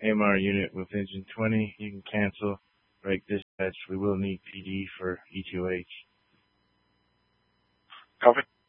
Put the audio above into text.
AMR unit with engine 20, you can cancel. Break dispatch, we will need PD for E2H. Copy.